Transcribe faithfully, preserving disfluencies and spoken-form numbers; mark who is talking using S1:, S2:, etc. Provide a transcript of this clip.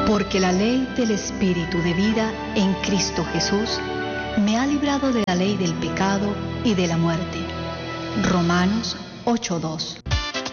S1: Porque la ley del Espíritu de vida en Cristo Jesús me ha librado de la ley del pecado y de la muerte. Romanos ocho dos.